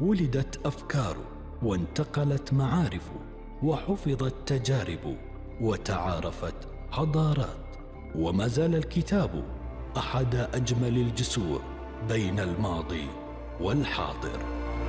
ولدت أفكار وانتقلت معارف وحفظت تجارب وتعارفت حضارات، وما زال الكتاب أحد أجمل الجسور بين الماضي والحاضر.